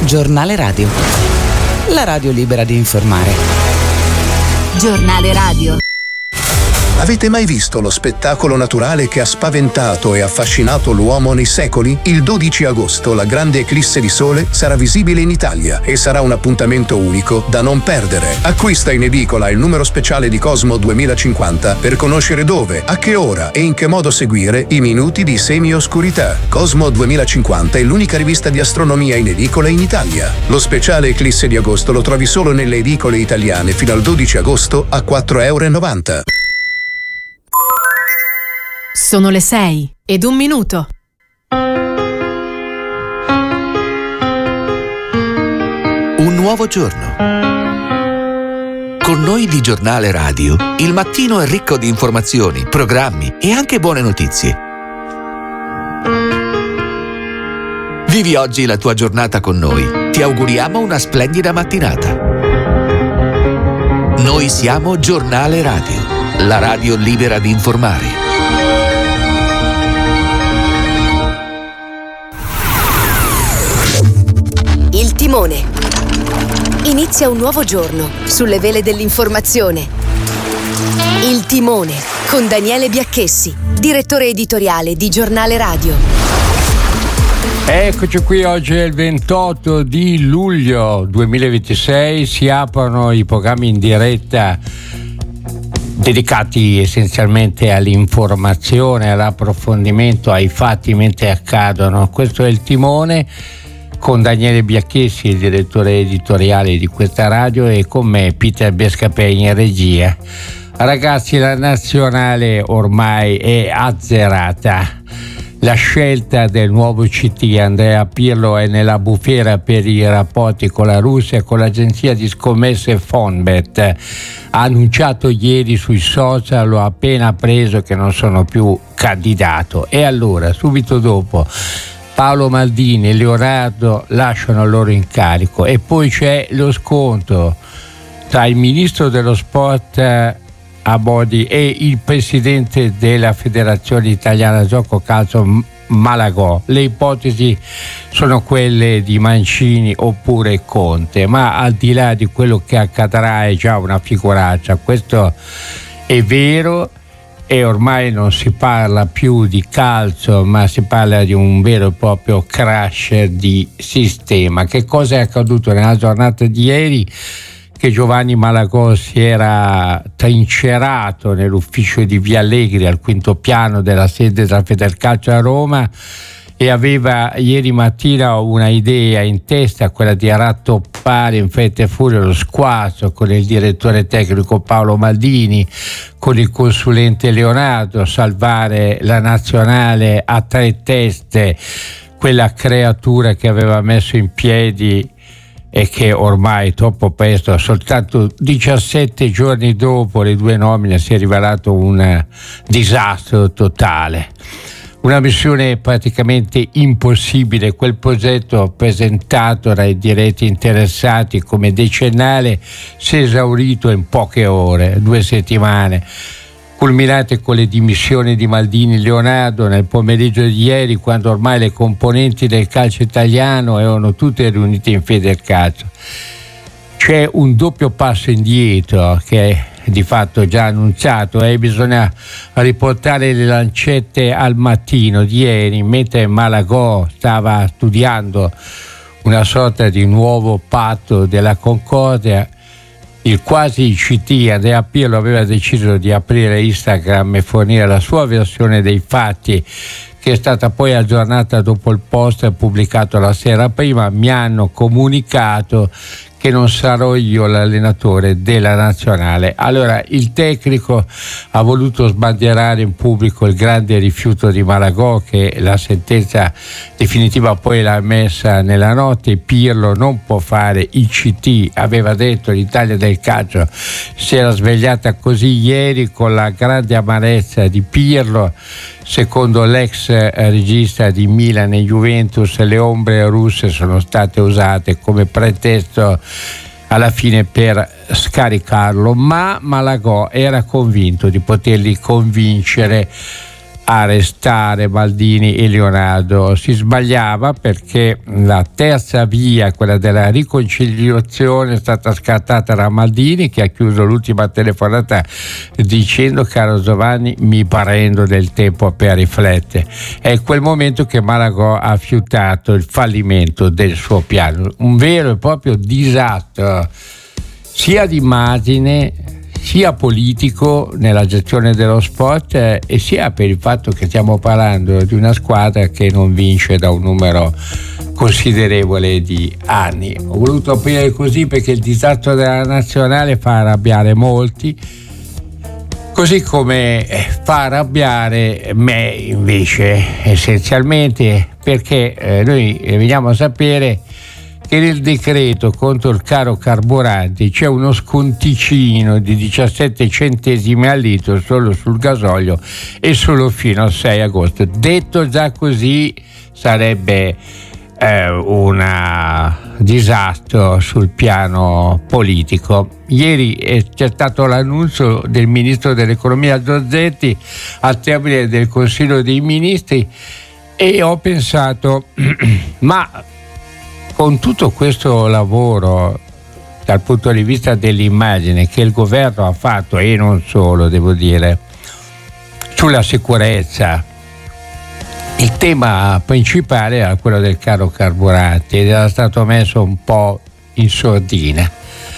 Giornale Radio. La radio libera di informare. Giornale Radio. Avete mai visto lo spettacolo naturale che ha spaventato e affascinato l'uomo nei secoli? Il 12 agosto la grande eclisse di sole sarà visibile in Italia e sarà un appuntamento unico da non perdere. Acquista in edicola il numero speciale di Cosmo 2050 per conoscere dove, a che ora e in che modo seguire i minuti di semioscurità. Cosmo 2050 è l'unica rivista di astronomia in edicola in Italia. Lo speciale eclisse di agosto lo trovi solo nelle edicole italiane fino al 12 agosto a €4,90. Sono le 6:01. Un nuovo giorno. Con noi di Giornale Radio, il mattino è ricco di informazioni, programmi e anche buone notizie. Vivi oggi la tua giornata con noi. Ti auguriamo una splendida mattinata. Noi siamo Giornale Radio, la radio libera di informare. Il timone. Inizia un nuovo giorno sulle vele dell'informazione. Il timone con Daniele Biacchessi, direttore editoriale di Giornale Radio. Eccoci qui, oggi è il 28 di luglio 2026, si aprono i programmi in diretta dedicati essenzialmente all'informazione, all'approfondimento, ai fatti mentre accadono. Questo è il timone con Daniele Biacchessi, il direttore editoriale di questa radio, e con me Peter Bescapè in regia. Ragazzi, la nazionale ormai è azzerata. La scelta del nuovo CT Andrea Pirlo è nella bufera per i rapporti con la Russia e con l'agenzia di scommesse Fonbet. Ha annunciato ieri sui social, l'ho appena preso, che non sono più candidato. E allora, subito dopo, Paolo Maldini e Leonardo lasciano il loro incarico e poi c'è lo scontro tra il ministro dello sport Abodi e il presidente della Federazione Italiana Gioco Calcio Malagò. Le ipotesi sono quelle di Mancini oppure Conte, ma al di là di quello che accadrà è già una figuraccia, questo è vero. E ormai non si parla più di calcio, ma si parla di un vero e proprio crash di sistema. Che cosa è accaduto nella giornata di ieri? Che Giovanni Malagò si era trincerato nell'ufficio di Via Allegri, al quinto piano della sede della Federcalcio a Roma, e aveva ieri mattina una idea in testa, quella di rattoppare in fretta e furia lo squasso con il direttore tecnico Paolo Maldini, con il consulente Leonardo, salvare la nazionale a tre teste, quella creatura che aveva messo in piedi e che ormai troppo presto, soltanto 17 giorni dopo le due nomine, si è rivelato un disastro totale. Una missione praticamente impossibile. Quel progetto presentato dai diretti interessati come decennale si è esaurito in poche ore, 2 settimane, culminate con le dimissioni di Maldini e Leonardo nel pomeriggio di ieri, quando ormai le componenti del calcio italiano erano tutte riunite in Federcalcio. C'è un doppio passo indietro che è di fatto già annunciato, e bisogna riportare le lancette al mattino di ieri, mentre Malagò stava studiando una sorta di nuovo patto della Concordia. Il quasi CT Andrea Pirlo aveva deciso di aprire Instagram e fornire la sua versione dei fatti, che è stata poi aggiornata dopo il post pubblicato la sera prima. Mi hanno comunicato che non sarò io l'allenatore della nazionale. Allora il tecnico ha voluto sbandierare in pubblico il grande rifiuto di Malagò, che la sentenza definitiva poi l'ha messa nella notte. Pirlo non può fare il CT, aveva detto. L'Italia del calcio si era svegliata così ieri, con la grande amarezza di Pirlo. Secondo l'ex regista di Milan e Juventus, le ombre russe sono state usate come pretesto alla fine per scaricarlo, ma Malagò era convinto di poterli convincere arrestare Maldini e Leonardo. Si sbagliava perché la terza via, quella della riconciliazione, è stata scartata da Maldini, che ha chiuso l'ultima telefonata dicendo: caro Giovanni, mi prendo del tempo per riflettere. È in quel momento che Malagò ha fiutato il fallimento del suo piano, un vero e proprio disastro sia di immagine sia politico nella gestione dello sport, e sia per il fatto che stiamo parlando di una squadra che non vince da un numero considerevole di anni. Ho voluto aprire così perché il disastro della nazionale fa arrabbiare molti, così come fa arrabbiare me invece, essenzialmente perché noi veniamo a sapere che nel decreto contro il caro carburanti c'è uno sconticino di 17 centesimi al litro solo sul gasolio e solo fino al 6 agosto. Detto già così sarebbe un disastro sul piano politico. Ieri c'è stato l'annuncio del ministro dell'economia Giorgetti al termine del Consiglio dei Ministri e ho pensato ma con tutto questo lavoro dal punto di vista dell'immagine che il governo ha fatto, e non solo, devo dire, sulla sicurezza, il tema principale era quello del caro carburanti ed era stato messo un po' in sordina.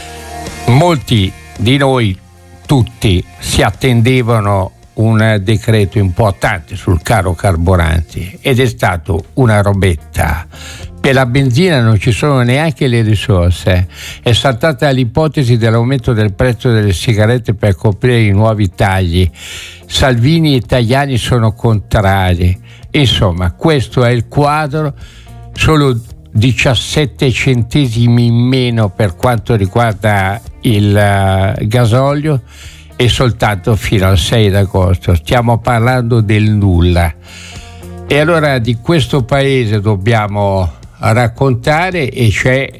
Molti di noi, tutti, si attendevano un decreto importante sul caro carburanti ed è stato una robetta. Per la benzina non ci sono neanche le risorse, è saltata l'ipotesi dell'aumento del prezzo delle sigarette per coprire i nuovi tagli. Salvini e Tajani sono contrari. Insomma, questo è il quadro, solo 17 centesimi in meno per quanto riguarda il gasolio e soltanto fino al 6 d'agosto. Stiamo parlando del nulla. E allora di questo paese dobbiamo raccontare, e c'è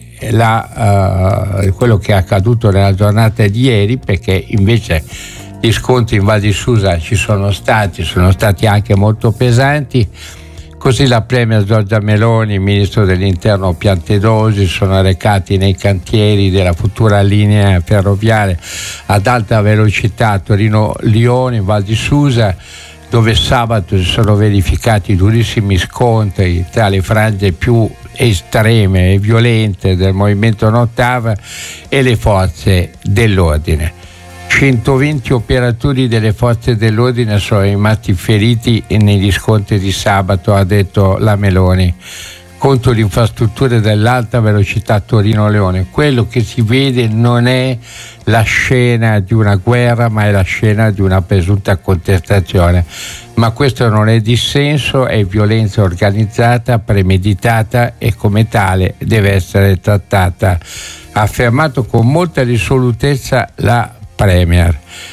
quello che è accaduto nella giornata di ieri, perché invece gli scontri in Val di Susa ci sono stati anche molto pesanti. Così la premier Giorgia Meloni, il ministro dell'interno Piantedosi sono recati nei cantieri della futura linea ferroviaria ad alta velocità Torino-Lione in Val di Susa, dove sabato si sono verificati durissimi scontri tra le frange più estreme e violente del movimento Nottava e le forze dell'ordine. 120 operatori delle forze dell'ordine sono rimasti feriti negli scontri di sabato, ha detto la Meloni, contro le infrastrutture dell'alta velocità Torino-Leone. Quello che si vede non è la scena di una guerra, ma è la scena di una presunta contestazione. Ma questo non è dissenso, è violenza organizzata, premeditata e come tale deve essere trattata, ha affermato con molta risolutezza la Premier.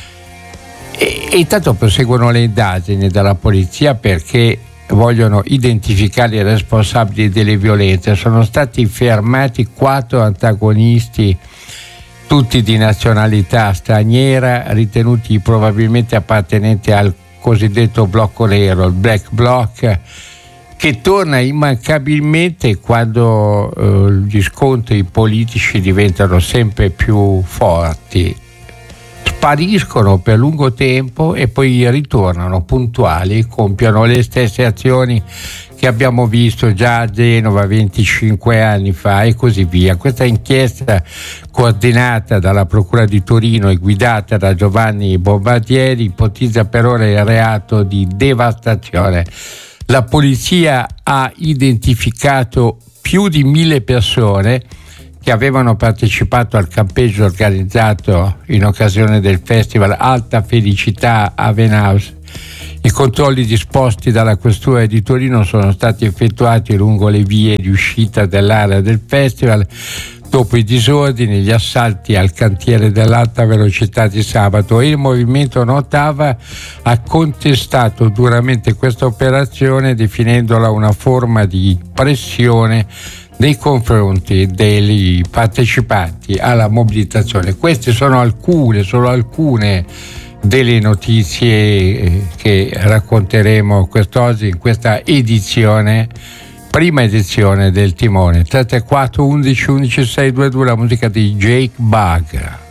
E intanto proseguono le indagini della polizia perché vogliono identificare i responsabili delle violenze. Sono stati fermati 4 antagonisti, tutti di nazionalità straniera, ritenuti probabilmente appartenenti al cosiddetto blocco nero, il Black Bloc, che torna immancabilmente quando gli scontri politici diventano sempre più forti. Spariscono per lungo tempo e poi ritornano puntuali, compiono le stesse azioni che abbiamo visto già a Genova 25 anni fa e così via. Questa inchiesta, coordinata dalla Procura di Torino e guidata da Giovanni Bombardieri, ipotizza per ora il reato di devastazione. La polizia ha identificato più di 1000 persone che avevano partecipato al campeggio organizzato in occasione del festival Alta Felicità a Venhaus. I controlli disposti dalla Questura di Torino sono stati effettuati lungo le vie di uscita dell'area del festival. Dopo i disordini, gli assalti al cantiere dell'alta velocità di sabato, il movimento Nottava ha contestato duramente questa operazione, definendola una forma di pressione nei confronti dei partecipanti alla mobilitazione. Queste sono solo alcune delle notizie che racconteremo quest'oggi in questa edizione, prima edizione del Timone. 334 11 11 622, la musica di Jake Bugg.